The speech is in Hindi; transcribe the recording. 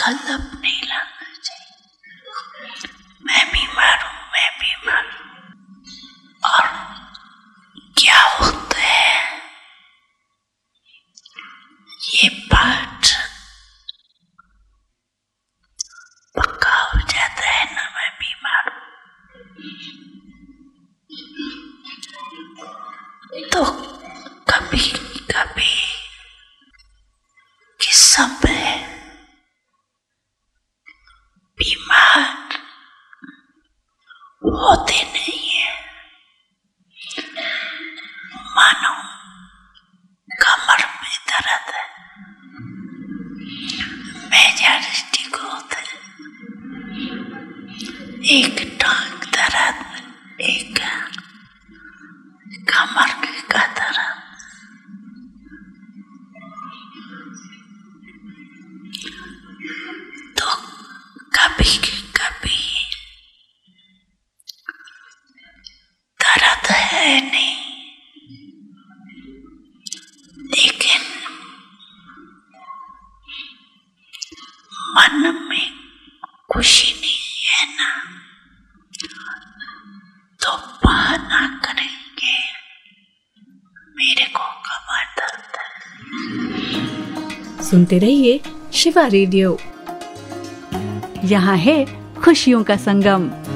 कलप नहीं लाना चाहिए। मैं बीमार हूँ। और क्या होता है, ये पाठ पक्का हो जाता है ना, मैं बीमार हूँ। तो कभी कभी किस समय बीमार होते नहीं है, मानो कमर में दर्द है, मेजर ठीक होता है, एक टांग दर्द, एक कमर का दर्द। तो कभी कभी दर्द है नहीं, लेकिन मन में खुशी नहीं है ना, तो बहाना करेंगे मेरे को कमर दर्द है। सुनते रहिए शिवा रेडियो, यहाँ है खुशियों का संगम।